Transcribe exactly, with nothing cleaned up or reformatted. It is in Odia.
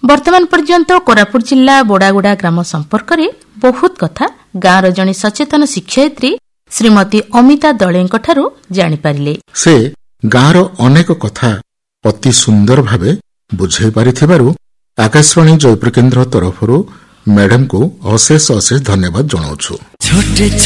ବର୍ତ୍ତମାନ ପର୍ଯ୍ୟନ୍ତ କୋରାପୁଟ ଜିଲ୍ଲା ବୋଡାଗୁଡା ଗ୍ରାମ ସମ୍ପର୍କରେ ବହୁତ କଥା ଗାଁର ଜଣେ ସଚେତନ ଶିକ୍ଷୟିତ୍ରୀ ଶ୍ରୀମତୀ ଅମିତା ଦଳେଙ୍କଠାରୁ ଜାଣିପାରିଲେ। ସେ ଗାଁର ଅନେକ କଥା ଅତି ସୁନ୍ଦର ଭାବେ ବୁଝାଇ ପାରିଥିବାରୁ ଆକାଶବାଣୀ ଜୟପୁର କେନ୍ଦ୍ର ତରଫରୁ ମ୍ୟାଡାମକୁ ଅଶେଷ ଅଶେଷ ଧନ୍ୟବାଦ ଜଣାଉଛୁ।